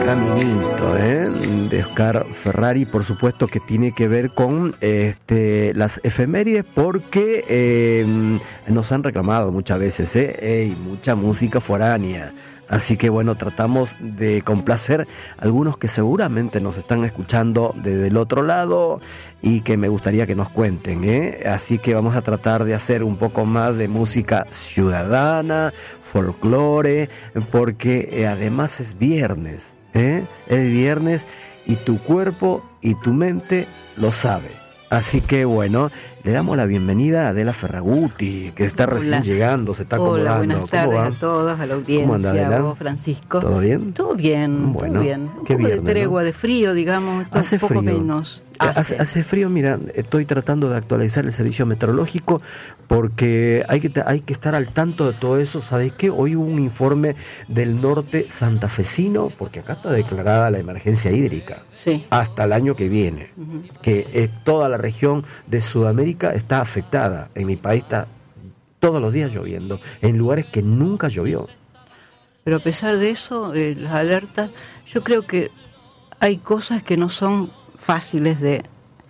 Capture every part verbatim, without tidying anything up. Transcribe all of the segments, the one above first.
Caminito, ¿eh? De Oscar Ferrari, por supuesto que tiene que ver con este, las efemérides, porque eh, nos han reclamado muchas veces, ¿eh? Ey, mucha música foránea. Así que bueno, tratamos de complacer a algunos que seguramente nos están escuchando desde el otro lado y que me gustaría que nos cuenten, ¿eh? Así que vamos a tratar de hacer un poco más de música ciudadana, folclore, porque eh, además es viernes, ¿eh? Es viernes y tu cuerpo y tu mente lo sabe. Así que bueno, le damos la bienvenida a Adela Ferraguti, que está recién Hola. llegando, se está Hola, acomodando. buenas tardes a todos, a la audiencia, a vos, Francisco. ¿Todo bien? Todo bien, bueno, todo bien. Un qué poco viernes, de tregua, ¿no? de frío, digamos, hace un poco frío. menos. Hace. Hace, hace frío, mira, estoy tratando de actualizar el servicio meteorológico porque hay que, hay que estar al tanto de todo eso. ¿Sabéis qué? Hoy hubo un informe del norte santafesino, porque acá está declarada la emergencia hídrica. Sí. Hasta el año que viene, uh-huh. que eh, toda la región de Sudamérica está afectada. En mi país está todos los días lloviendo, en lugares que nunca llovió. Pero a pesar de eso, eh, las alertas, yo creo que hay cosas que no son fáciles de,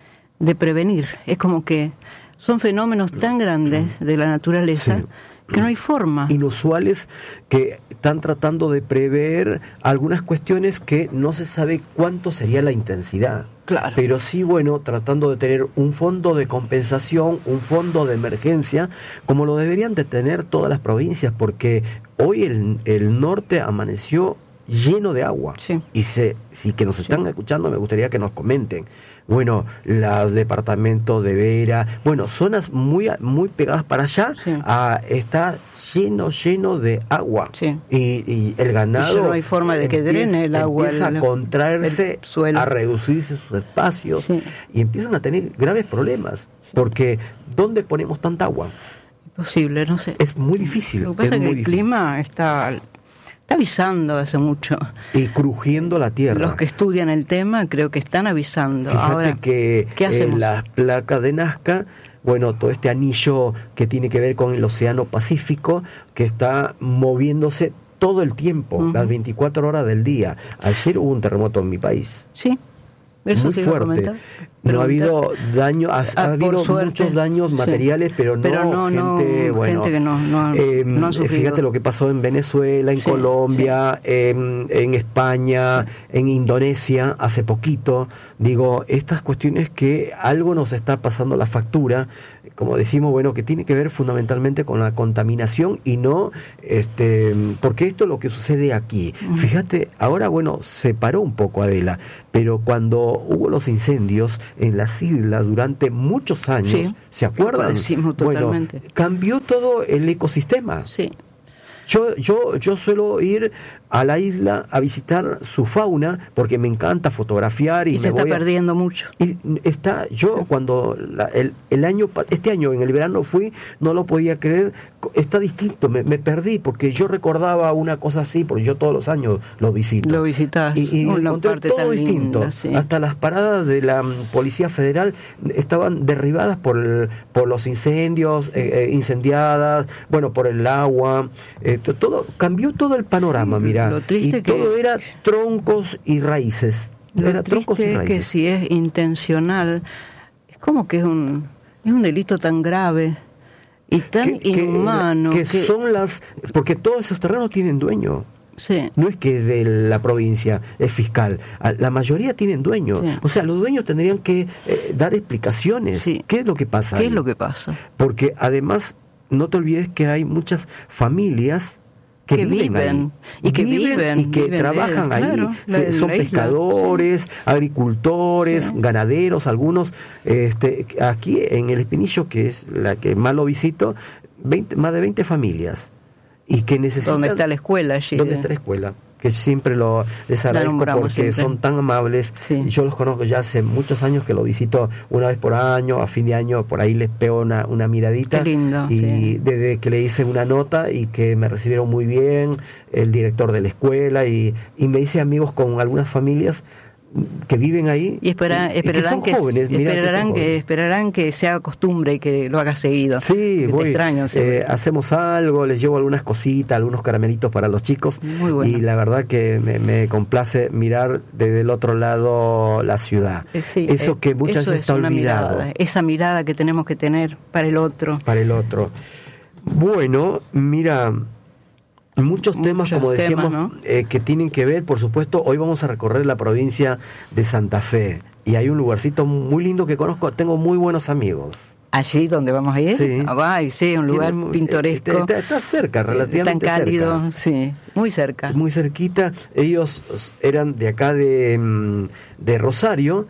de prevenir. Es como que son fenómenos tan grandes de la naturaleza, sí, que no hay forma. Inusuales, que están tratando de prever algunas cuestiones que no se sabe cuánto sería la intensidad. Claro. Pero sí, bueno, tratando de tener un fondo de compensación, un fondo de emergencia, como lo deberían de tener todas las provincias, porque hoy el, el norte amaneció lleno de agua. Sí. Y se, si que nos están sí. escuchando, me gustaría que nos comenten. Bueno, los departamentos de Vera, bueno, zonas muy muy pegadas para allá, sí. a, está lleno, lleno de agua. Sí. Y, y el ganado... Y ya no hay forma de que empieza, drene el agua. Empieza el, a contraerse, a reducirse sus espacios, sí. y empiezan a tener graves problemas, porque ¿dónde ponemos tanta agua? Imposible, no sé. Es muy difícil. Lo que pasa es, es que el difícil. clima está... Está avisando hace mucho. Y crujiendo la tierra. Los que estudian el tema creo que están avisando. Fíjate Ahora, que eh, las placas de Nazca, bueno, todo este anillo que tiene que ver con el Océano Pacífico, que está moviéndose todo el tiempo, uh-huh. las veinticuatro horas del día. Ayer hubo un terremoto en mi país. Sí. Eso muy fuerte. No ha habido daño, ha, ah, ha habido muchos daños materiales, sí. pero, no pero no gente, no, bueno, gente que no, no, eh, no han sufrido. Fíjate lo que pasó en Venezuela, en sí, Colombia, sí. en, en España, sí. en Indonesia, hace poquito. Digo, estas cuestiones que algo nos está pasando la factura, como decimos, bueno, que tiene que ver fundamentalmente con la contaminación y no, este, porque esto es lo que sucede aquí. Uh-huh. Fíjate, ahora, bueno, se paró un poco, Adela, pero cuando hubo los incendios en las islas durante muchos años, sí, ¿se acuerdan? Bueno, cambió todo el ecosistema. Sí. Yo, yo, yo suelo ir a la isla a visitar su fauna porque me encanta fotografiar y, y me se está voy a... perdiendo mucho. Y está, yo sí. cuando la, el, el año, este año en el verano fui, no lo podía creer, está distinto, me, me perdí porque yo recordaba una cosa así, porque yo todos los años lo visito. Lo visitas. Y, y una encontré parte todo tan distinto. Linda, sí. Hasta las paradas de la um, Policía Federal estaban derribadas por el, por los incendios, eh, eh, incendiadas, bueno, por el agua, eh, todo cambió todo el panorama, sí, mira. Lo triste y que todo era troncos y raíces. Lo era triste troncos y raíces. Es que si es intencional, es como que es un es un delito tan grave y tan que, inhumano. Que, que, que son las... Porque todos esos terrenos tienen dueño. Sí. No es que es de la provincia, es fiscal. La mayoría tienen dueño. Sí. O sea, los dueños tendrían que eh, dar explicaciones. Sí. ¿Qué es lo que pasa ¿Qué ahí? es lo que pasa? Porque además, no te olvides que hay muchas familias que, que viven, viven y que viven, viven y que viven trabajan de, ahí, claro, Se, son pescadores, sí. agricultores, sí. ganaderos, algunos. Este, aquí en el Espinillo, que es la que más lo visito, veinte, más de veinte familias y que necesitan. ¿Dónde está la escuela allí? ¿Dónde está la escuela? Que siempre lo les agradezco porque siempre. Son tan amables. Sí. Yo los conozco ya hace muchos años que lo visito una vez por año, a fin de año, por ahí les pego una, una miradita. Qué lindo, y sí. desde que le hice una nota y que me recibieron muy bien, el director de la escuela, y, y me hice amigos con algunas familias que viven ahí y, espera, y, esperarán, y que son jóvenes, que, mirá esperarán, que, que, esperarán que se haga costumbre y que lo haga seguido. Sí, voy, extraño, eh, hacemos algo, les llevo algunas cositas, algunos caramelitos para los chicos. Muy bueno. Y la verdad que me, me complace mirar desde el otro lado la ciudad. Eh, sí, eso eh, que muchas eso veces está olvidado. Mirada, esa mirada que tenemos que tener para el otro. Para el otro. Bueno, mira, muchos, muchos temas, como decíamos, temas, ¿no? eh, que tienen que ver, por supuesto, hoy vamos a recorrer la provincia de Santa Fe. Y hay un lugarcito muy lindo que conozco, tengo muy buenos amigos. ¿Allí donde vamos a ir? Sí. Ah, ay, sí, un lugar Tiene, pintoresco. Está, está cerca, relativamente cerca. Tan cálido, cerca. sí, muy cerca. Muy cerquita. Ellos eran de acá de, de Rosario,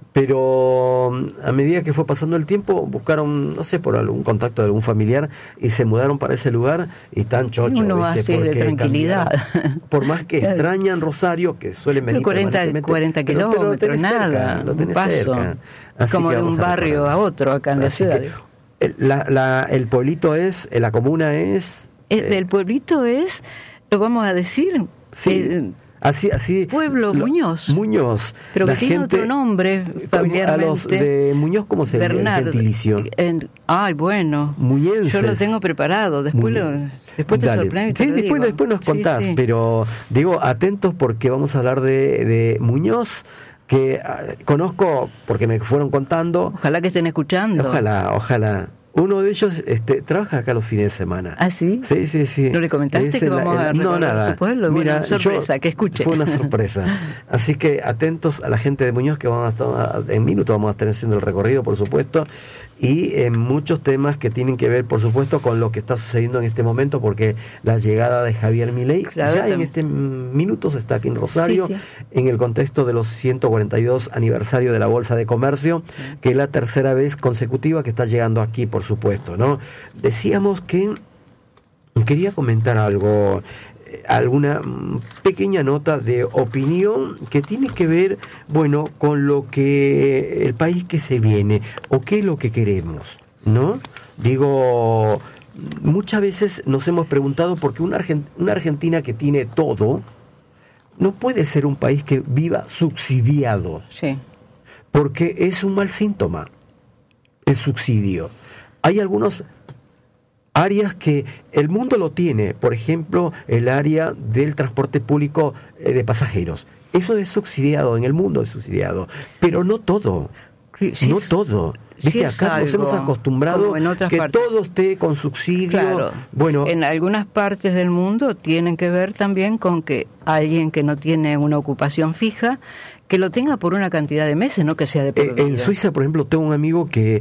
pero a medida que fue pasando el tiempo, buscaron, no sé, por algún contacto de algún familiar y se mudaron para ese lugar y están chochos. Uno ¿viste? de tranquilidad. Cambiaron. Por más que extrañan Rosario, que suelen venir cuarenta, cuarenta kilómetros, pero, pero nada, cerca, lo tenés paso. cerca. Así como de un barrio a, a otro acá en la Así ciudad. Que, la, la, el pueblito es, la comuna es... El, eh, el pueblito es, lo vamos a decir... Sí. Eh, Así, así. Pueblo lo, Muñoz. Muñoz. Pero que la tiene gente, otro nombre familiarmente. A los de Muñoz, ¿cómo se llama? El gentilicio. En, ay, bueno. Muñenses. Yo lo tengo preparado. Después, lo, después te sorprende. Sí, después, digo. después nos contás. Sí, sí. Pero digo, atentos porque vamos a hablar de, de Muñoz, que uh, conozco porque me fueron contando. Ojalá que estén escuchando. Ojalá, ojalá. Uno de ellos este, trabaja acá los fines de semana. ¿Ah, sí? Sí, sí, sí. ¿No le comentaste es que vamos la, a recorrer no, nada. su pueblo? Mira, bueno, sorpresa, yo, que escuche. Fue una sorpresa. Así que atentos a la gente de Muñoz, que vamos a estar, en minutos vamos a estar haciendo el recorrido, por supuesto, y en muchos temas que tienen que ver, por supuesto, con lo que está sucediendo en este momento, porque la llegada de Javier Milei claro, ya en este minutos está aquí en Rosario, sí, sí. en el contexto de los ciento cuarenta y dos aniversario de la Bolsa de Comercio, sí. que es la tercera vez consecutiva que está llegando aquí, por supuesto, ¿no? Decíamos que quería comentar algo, alguna pequeña nota de opinión que tiene que ver, bueno, con lo que el país que se viene o qué es lo que queremos, ¿no? Digo, muchas veces nos hemos preguntado por qué una, Argent- una Argentina que tiene todo no puede ser un país que viva subsidiado, sí. porque es un mal síntoma el subsidio. Hay algunos áreas que el mundo lo tiene, por ejemplo, el área del transporte público eh, de pasajeros. Eso es subsidiado, en el mundo es subsidiado, pero no todo, sí, no es, todo. Viste, sí acá nos hemos acostumbrado que partes. todo esté con subsidio. Claro. Bueno, en algunas partes del mundo tienen que ver también con que alguien que no tiene una ocupación fija, que lo tenga por una cantidad de meses, no que sea de por vida. En Suiza, por ejemplo, tengo un amigo que,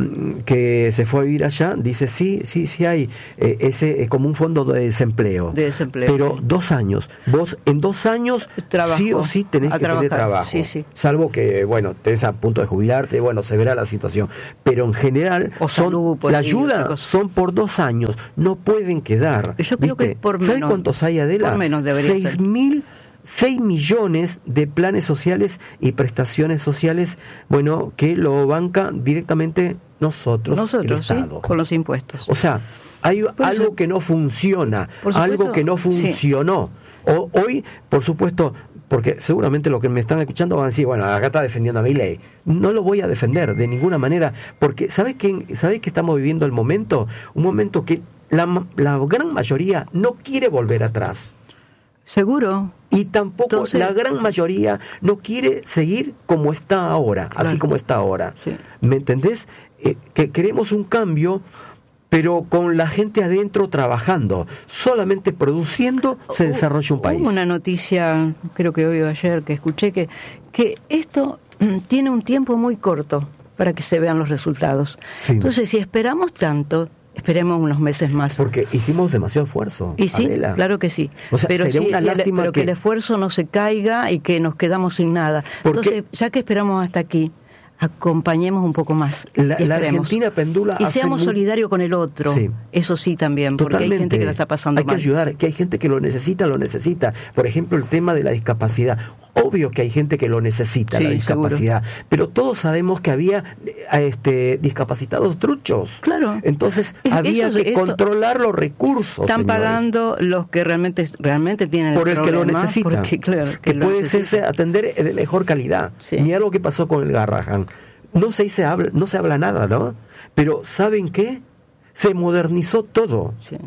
que se fue a vivir allá, dice, sí, sí, sí hay, eh, ese es como un fondo de desempleo. De desempleo. Pero sí. dos años, vos en dos años Trabajo, sí o sí tenés que trabajar. tener trabajo. Sí, sí. Salvo que, bueno, estés a punto de jubilarte, bueno, se verá la situación. Pero en general, o son, salud, la ayuda son por dos años, no pueden quedar. Yo creo ¿viste? que por menos. ¿Sabes cuántos hay, Adela? Por menos debería ser. Seis mil seis millones de planes sociales y prestaciones sociales, bueno, que lo banca directamente nosotros, nosotros el Estado. Sí, con los impuestos. O sea, hay por algo eso, que no funciona, algo que no funcionó. Sí. O, hoy, por supuesto, porque seguramente los que me están escuchando van a decir, bueno, acá está defendiendo a Milei. No lo voy a defender de ninguna manera, porque ¿sabes que, ¿sabes que estamos viviendo el momento? Un momento que la, la gran mayoría no quiere volver atrás. Seguro. Y tampoco Entonces, la gran mayoría no quiere seguir como está ahora, claro. así como está ahora. Sí. ¿Me entendés? Eh, que queremos un cambio, pero con la gente adentro trabajando. Solamente produciendo se uh, desarrolla un país. Hubo una noticia, creo que hoy o ayer, que escuché que, que esto tiene un tiempo muy corto para que se vean los resultados. Sí. Entonces, si esperamos tanto... Esperemos unos meses más. Porque hicimos demasiado esfuerzo. Y sí, Adela. Claro que sí. O sea, pero sería sí, una lástima pero que... que el esfuerzo no se caiga y que nos quedamos sin nada. Entonces, ya que esperamos hasta aquí, acompañemos un poco más. La, la Argentina pendula. Y seamos muy... solidarios con el otro. Sí. Eso sí también, porque Totalmente. Hay gente que lo está pasando hay mal. Hay que ayudar, que hay gente que lo necesita, lo necesita. Por ejemplo, el tema de la discapacidad. Obvio que hay gente que lo necesita, sí, la discapacidad, seguro. Pero todos sabemos que había este, discapacitados truchos. Claro. Entonces había Eso, que esto, controlar los recursos. Están señores. Pagando los que realmente realmente tienen por el, el que problema, lo necesita, porque, claro, que, que lo puede necesita. serse atender de mejor calidad. Sí. Mira lo que pasó con el Garrahan. No se, se habla, no se habla nada, ¿no? Pero ¿saben qué? Se modernizó todo. Sí.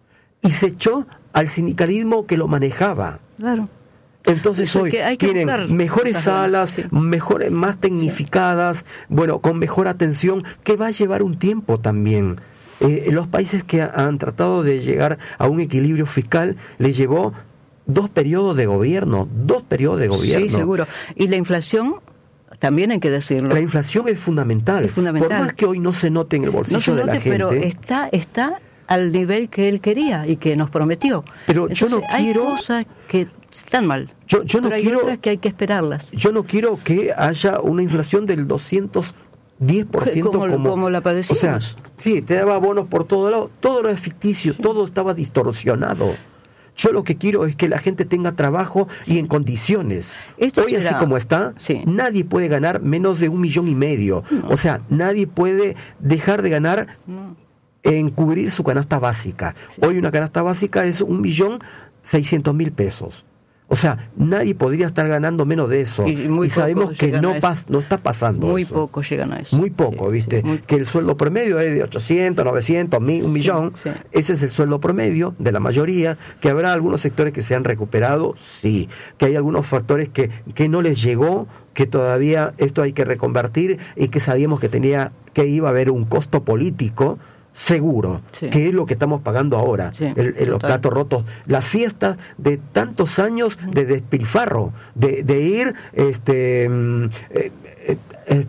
Y se echó al sindicalismo que lo manejaba. Claro. Entonces Eso hoy que hay que tienen buscar, mejores salas, sí. mejores, más tecnificadas, sí. bueno, con mejor atención, que va a llevar un tiempo también. Eh, los países que han tratado de llegar a un equilibrio fiscal les llevó dos periodos de gobierno, dos periodos de gobierno. Sí, seguro. Y la inflación, también hay que decirlo. La inflación es fundamental. Es fundamental. Por más que hoy no se note en el bolsillo no se note, de la gente. Pero está, está al nivel que él quería y que nos prometió. Pero Entonces, yo no hay quiero... cosas que están mal. Yo, yo no pero hay quiero, otras que hay que esperarlas. Yo no quiero que haya una inflación del doscientos diez por ciento como, como, como la padecimos. O sea, sí, te daba bonos por todo lado, todo era ficticio, sí. todo estaba distorsionado. Yo lo que quiero es que la gente tenga trabajo y en condiciones. Esto Hoy, era... así como está, sí. nadie puede ganar menos de un millón y medio. No. O sea, nadie puede dejar de ganar no. en cubrir su canasta básica. Sí. Hoy una canasta básica es un millón seiscientos mil pesos. O sea, nadie podría estar ganando menos de eso. Y, y sabemos que no, pas, no está pasando Muy eso. poco llegan a eso. Muy poco, sí, ¿viste? Sí, muy... Que el sueldo promedio es de ochocientos, novecientos, mil, un millón. Sí, sí. Ese es el sueldo promedio de la mayoría. Que habrá algunos sectores que se han recuperado, sí. Que hay algunos factores que, que no les llegó, que todavía esto hay que reconvertir y que sabíamos que tenía que iba a haber un costo político seguro, sí. que es lo que estamos pagando ahora, sí, el, el, los platos rotos, las fiestas de tantos años de despilfarro, de, de ir este eh, eh, eh,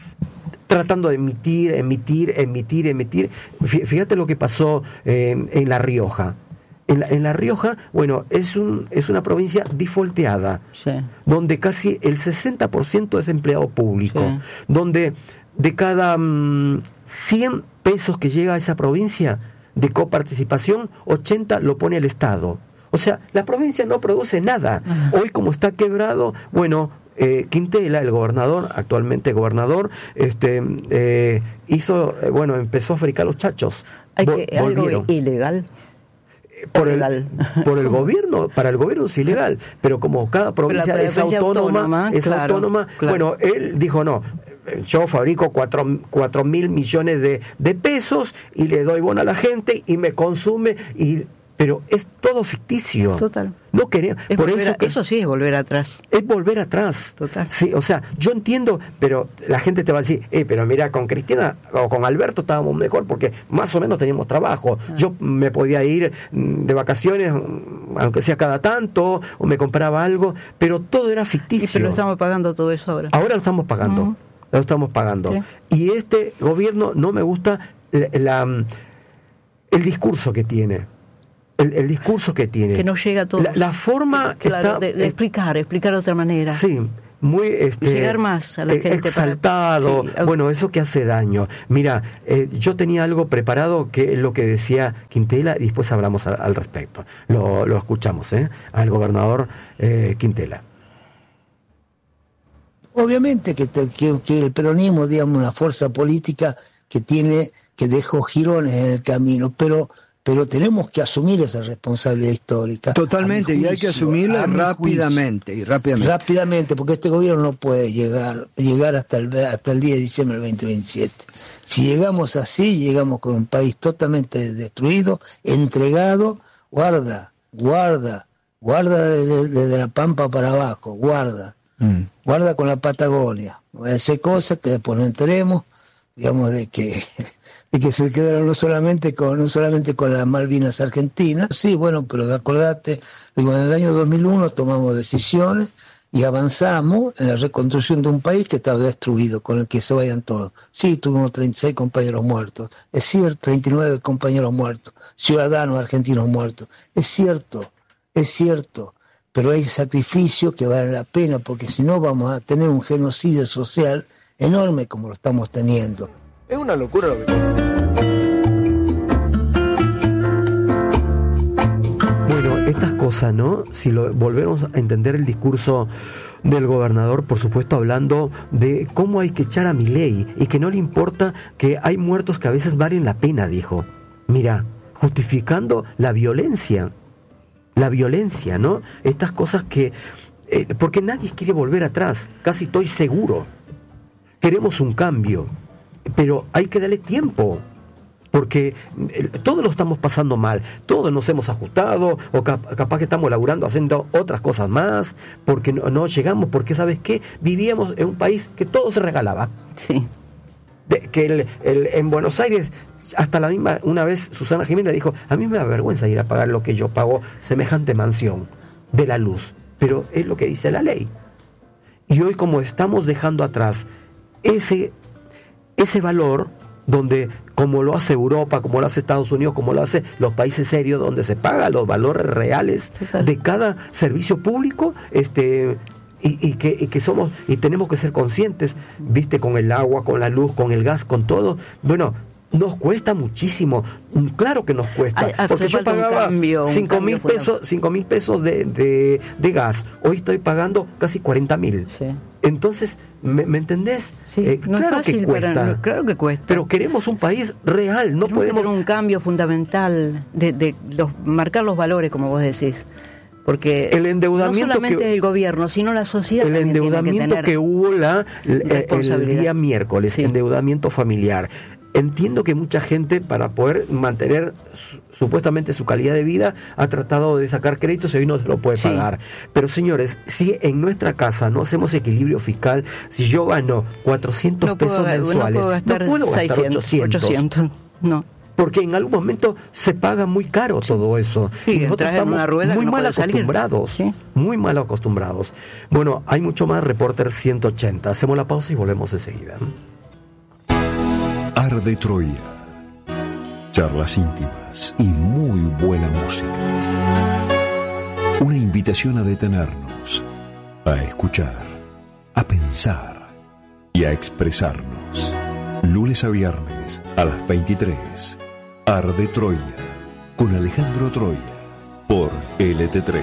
tratando de emitir, emitir, emitir, emitir. Fíjate lo que pasó eh, en La Rioja. En la, en La Rioja, bueno, es un es una provincia defaulteada, sí. donde casi el sesenta por ciento es empleado público, sí. donde de cada um, cien pesos que llega a esa provincia de coparticipación, ochenta lo pone el Estado. O sea, la provincia no produce nada. Ajá. Hoy, como está quebrado, bueno, eh, Quintela, el gobernador, actualmente gobernador, este eh, hizo, eh, bueno, empezó a fabricar los chachos. Hay que, algo ilegal. Por el, por el gobierno, para el gobierno es ilegal, pero como cada provincia es autónoma, autónoma, es claro, autónoma, claro. bueno, él dijo no, yo fabrico cuatro, cuatro mil millones de, de pesos y le doy bono a la gente y me consume, y pero es todo ficticio. Total. No queremos. Por eso, a, que, eso sí es volver atrás. Es volver atrás. Total. Sí, o sea, yo entiendo, pero la gente te va a decir, eh, pero mira, con Cristina o con Alberto estábamos mejor porque más o menos teníamos trabajo. Ah. Yo me podía ir de vacaciones, aunque sea cada tanto, o me compraba algo, pero todo era ficticio. Y pero lo estamos pagando todo eso ahora. Ahora lo estamos pagando. Uh-huh. Lo estamos pagando. Sí. Y este gobierno no me gusta la, la, el discurso que tiene. El, el discurso que tiene. Que no llega a todo. La, la forma claro, está... De, de explicar, explicar de otra manera. Sí, muy... Este, llegar más a la gente. Exaltado. Para... Sí. Bueno, eso que hace daño. Mira, eh, yo tenía algo preparado que es lo que decía Quintela y después hablamos al, al respecto. Lo, lo escuchamos, ¿eh? Al gobernador eh, Quintela. Obviamente que, te, que, que el peronismo, digamos, una fuerza política que tiene, que dejó jirones en el camino, pero... pero tenemos que asumir esa responsabilidad histórica. Totalmente, juicio, y hay que asumirla rápidamente, y rápidamente. Rápidamente, porque este gobierno no puede llegar llegar hasta el hasta el diez de diciembre del veinte veintisiete. Si llegamos así, llegamos con un país totalmente destruido, entregado, guarda, guarda, guarda desde de, de la Pampa para abajo, guarda, mm. guarda con la Patagonia. No voy a hacer cosas que después no enteremos, digamos, de que... y que se quedaron no solamente con no solamente con las Malvinas Argentinas, sí, bueno, pero acordate, digo, en el año dos mil uno tomamos decisiones y avanzamos en la reconstrucción de un país que estaba destruido, con el que se vayan todos. Sí, tuvimos treinta y seis compañeros muertos, es cierto, treinta y nueve compañeros muertos, ciudadanos argentinos muertos, es cierto, es cierto, pero hay sacrificios que valen la pena, porque si no vamos a tener un genocidio social enorme como lo estamos teniendo. Es una locura lo que... Bueno, estas cosas, ¿no? Si lo volvemos a entender el discurso del gobernador, por supuesto, hablando de cómo hay que echar a Milei y que no le importa que hay muertos que a veces valen la pena, dijo. Mira, justificando la violencia, la violencia, ¿no? Estas cosas que... Eh, porque nadie quiere volver atrás, casi estoy seguro. Queremos un cambio, pero hay que darle tiempo. Porque todos lo estamos pasando mal, todos nos hemos ajustado, o cap- capaz que estamos laburando haciendo otras cosas más, porque no, no llegamos, porque ¿sabes qué? Vivíamos en un país que todo se regalaba. Sí. De, que el, el, en Buenos Aires, hasta la misma, una vez Susana Jiménez dijo, a mí me da vergüenza ir a pagar lo que yo pago, semejante mansión de la luz, pero es lo que dice la ley. Y hoy, como estamos dejando atrás ese, ese valor, donde como lo hace Europa, como lo hace Estados Unidos, como lo hace los países serios, donde se pagan los valores reales de cada servicio público, este y, y, que, y que somos y tenemos que ser conscientes, viste, con el agua, con la luz, con el gas, con todo. Bueno, nos cuesta muchísimo, claro que nos cuesta, Ay, porque yo pagaba cambio, cinco mil pesos, cinco mil pesos de, de, de gas, hoy estoy pagando casi cuarenta mil. Sí. Entonces, ¿me, ¿me entendés? Sí, Eh, no claro es fácil, que cuesta, pero no, claro que cuesta. pero queremos un país real, no Tenemos podemos... que tener un cambio fundamental de, de los, marcar los valores, como vos decís. Porque El endeudamiento no solamente que- el gobierno, sino la sociedad el también tiene endeudamiento que, tener que hubo la, el, el responsabilidad. día miércoles, Sí. endeudamiento familiar. Entiendo que mucha gente, para poder mantener su- supuestamente su calidad de vida, ha tratado de sacar créditos y hoy no se lo puede Sí. pagar. Pero señores, si en nuestra casa no hacemos equilibrio fiscal, si yo gano cuatrocientos no puedo, pesos ga- mensuales, no puedo gastar, no puedo gastar seiscientos, ochocientos. ochocientos. No. Porque en algún momento se paga muy caro todo eso. Sí, y nosotros entras en estamos una rueda que muy no mal puedes salir. acostumbrados. Sí. Muy mal acostumbrados. Bueno, hay mucho más. Reporter ciento ochenta. Hacemos la pausa y volvemos enseguida. Arde Troya. Charlas íntimas y muy buena música. Una invitación a detenernos, a escuchar, a pensar y a expresarnos. Lunes a viernes a las veintitrés. Arde Troya con Alejandro Troya por L T tres.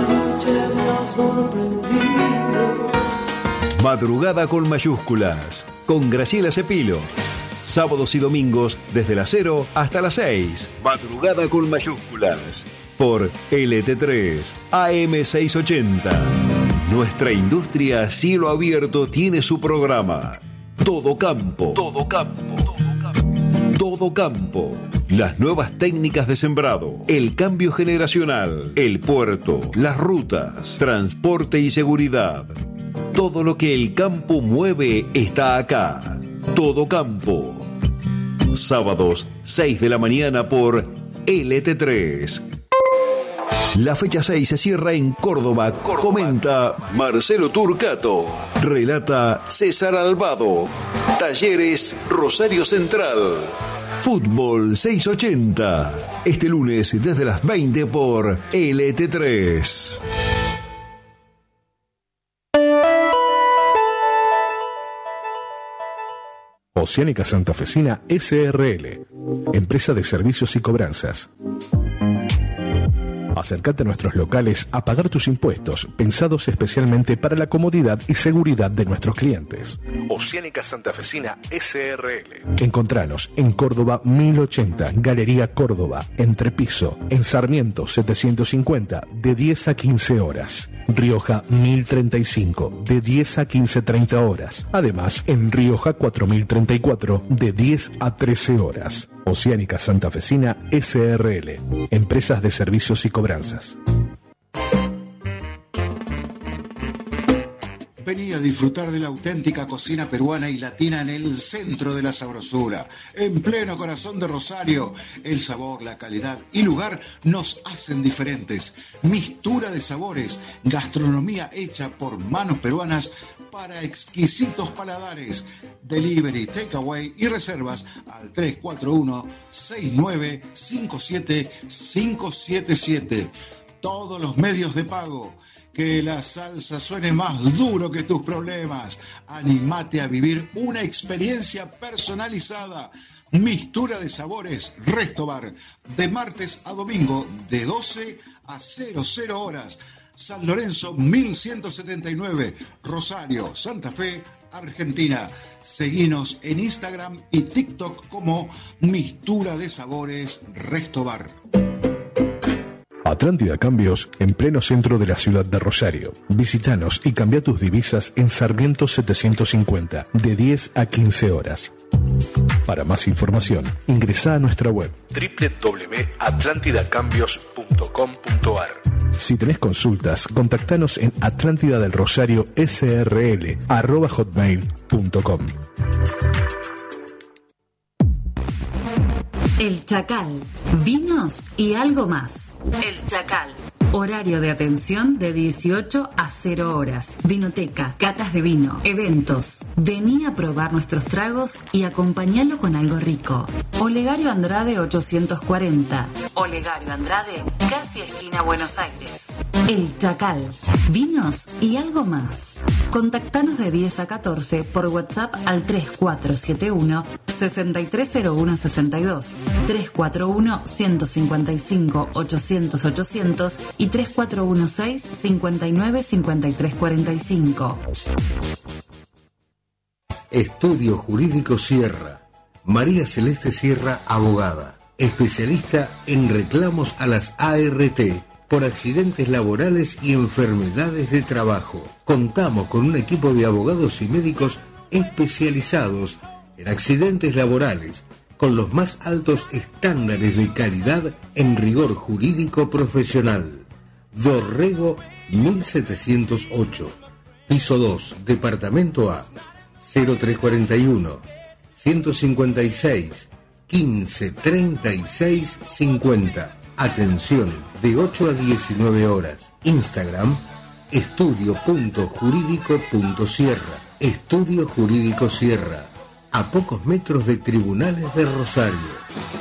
Madrugada con mayúsculas con Graciela Cepilo. Sábados y domingos desde las cero hasta las seis. Madrugada con mayúsculas por L T tres A M seiscientos ochenta. Nuestra industria a cielo abierto tiene su programa. Todo campo. Todo campo. Todo campo. Las nuevas técnicas de sembrado, el cambio generacional, el puerto, las rutas, transporte y seguridad. Todo lo que el campo mueve está acá. Todo campo. Sábados, seis de la mañana por L T tres. La fecha seis se cierra en Córdoba. Córdoba. Comenta Marcelo Turcato. Relata César Albado. Talleres Rosario Central. Fútbol seiscientos ochenta. Este lunes desde las veinte por L T tres. Oceánica Santafesina S R L, empresa de servicios y cobranzas. Acércate a nuestros locales a pagar tus impuestos, pensados especialmente para la comodidad y seguridad de nuestros clientes. Oceánica Santafesina S R L. Encontranos en Córdoba mil ochenta, Galería Córdoba, Entrepiso, en Sarmiento setecientos cincuenta, de diez a quince horas. Rioja mil treinta y cinco, de diez a quince treinta horas. Además, en Rioja cuatro mil treinta y cuatro, de diez a trece horas. Oceánica Santafesina S R L, empresas de servicios y cobranzas. Vení a disfrutar de la auténtica cocina peruana y latina en el centro de la sabrosura, en pleno corazón de Rosario. El sabor, la calidad y lugar nos hacen diferentes. Mistura de sabores, gastronomía hecha por manos peruanas para exquisitos paladares. Delivery, takeaway y reservas al tres cuatro uno, seis nueve cinco siete, cinco siete siete. Todos los medios de pago. Que la salsa suene más duro que tus problemas. Anímate a vivir una experiencia personalizada. Mistura de sabores, Resto Bar. De martes a domingo, de doce a cero cero horas. San Lorenzo mil ciento setenta y nueve, Rosario, Santa Fe, Argentina. Seguinos en Instagram y TikTok como Mistura de Sabores Resto Bar. Atlántida Cambios, en pleno centro de la ciudad de Rosario. Visítanos y cambia tus divisas en Sarmiento setecientos cincuenta, de diez a quince horas. Para más información, ingresa a nuestra web doble u doble u doble u punto atlántida cambios punto com punto a r. Si tenés consultas, contactanos en atlántida del rosario s r l arroba hotmail punto com. El Chacal, vinos y algo más. El Chacal, horario de atención de dieciocho a cero horas. Vinoteca, catas de vino, eventos. Vení a probar nuestros tragos y acompañalo con algo rico. Olegario Andrade ochocientos cuarenta. Olegario Andrade, casi esquina Buenos Aires. El Chacal, vinos y algo más. Contactanos de diez a catorce por WhatsApp al tres cuatro siete uno, seis tres cero uno seis dos, tres cuatro uno, uno cinco cinco, ochocientos, ochocientos y tres cuatro uno seis, cinco nueve, cinco tres cuatro cinco. Estudio Jurídico Sierra. María Celeste Sierra, abogada, especialista en reclamos a las A R T por accidentes laborales y enfermedades de trabajo. Contamos con un equipo de abogados y médicos especializados en accidentes laborales, con los más altos estándares de calidad en rigor jurídico profesional. Dorrego mil setecientos ocho, piso dos, departamento A, cero tres cuarenta y uno, ciento cincuenta y seis, quince, treinta y seis, cincuenta. Atención de ocho a diecinueve horas. Instagram, estudio punto jurídico punto sierra. Estudio Jurídico Sierra, a pocos metros de Tribunales de Rosario.